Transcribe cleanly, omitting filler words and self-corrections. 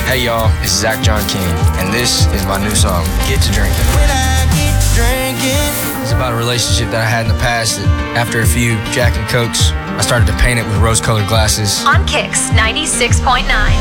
Hey y'all, it's Zach John King, and this is my new song, Get to Drinking. When I get to drinking. It's about a relationship that I had in the past that after a few Jack and Cokes, I started to paint it with rose-colored glasses. On Kicks 96.9.